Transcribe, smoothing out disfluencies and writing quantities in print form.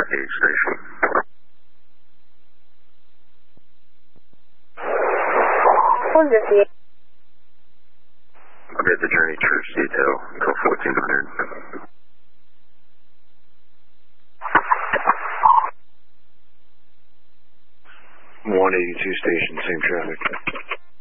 Hague Station. I'll get the Journey Church detail until 1400. 182 station, same traffic.